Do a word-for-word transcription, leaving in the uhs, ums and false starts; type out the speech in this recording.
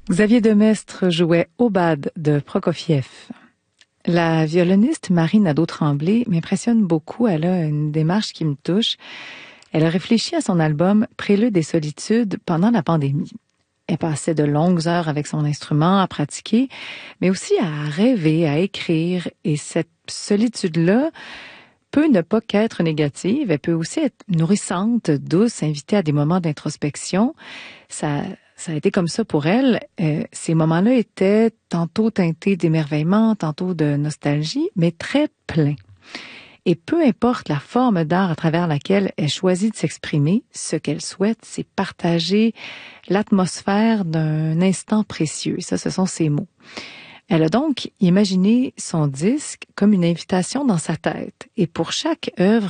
Xavier Demestre jouait Aubade de Prokofiev. La violoniste Marie Nadeau-Tremblay m'impressionne beaucoup. Elle a une démarche qui me touche. Elle a réfléchi à son album Prélude et solitude pendant la pandémie. Elle passait de longues heures avec son instrument à pratiquer, mais aussi à rêver, à écrire. Et cette solitude-là peut ne pas qu'être négative. Elle peut aussi être nourrissante, douce, inviter à des moments d'introspection. Ça... Ça a été comme ça pour elle. Euh, ces moments-là étaient tantôt teintés d'émerveillement, tantôt de nostalgie, mais très pleins. Et peu importe la forme d'art à travers laquelle elle choisit de s'exprimer, ce qu'elle souhaite, c'est partager l'atmosphère d'un instant précieux. Et ça, ce sont ses mots. Elle a donc imaginé son disque comme une invitation dans sa tête. Et pour chaque œuvre